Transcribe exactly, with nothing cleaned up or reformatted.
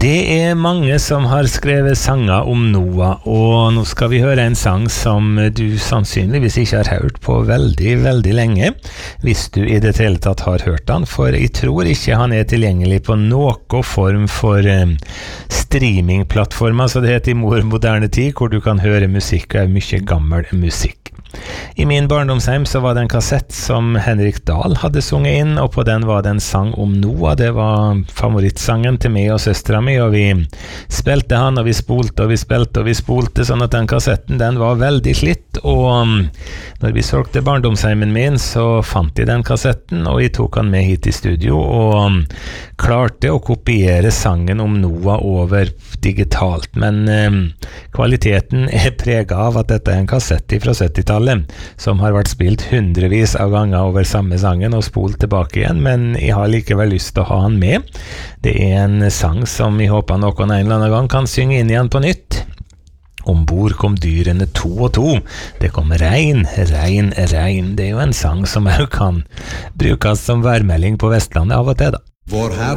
Det er mange som har skrevet sanger om Noah, og nå skal vi høre en sang som du sannsynligvis ikke har hørt på veldig, veldig lenge, hvis du i det hele tatt har hørt han, for jeg tror ikke han er tilgjengelig på noen form for um, streamingplattformer, så det heter i mor moderne tid, hvor du kan høre musikk, og er mye gammel musikk. I min barndomsheim så var det en kassett som Henrik Dahl hadde sunget inn, og på den var det en sang om Noah. Det var favorittsangen til meg og søstera mi, og vi spilte han, og vi spolte, og vi spilte, og vi spolte, sånn at den kassetten, den var veldig slitt, og når vi solgte barndomsheimen min, så fant jeg den kassetten, og jeg tok han med hit i studio, og klarte å kopiere sangen om Noah over digitalt, men eh, kvaliteten er preget av at dette er en kassett fra syttitallet, som har vært spilt hundrevis av ganger over samme sangen og spolt tilbake igjen, men jeg har likevel lyst til å ha han med. Det er en sang som jeg håper noen en eller annen gang kan synge inn igjen på nytt. Ombord kom dyrene to og to, det kom regn, regn, regn. Det er jo en sang som også kan brukes som værmelding på Vestlandet av og til da. Vår Herre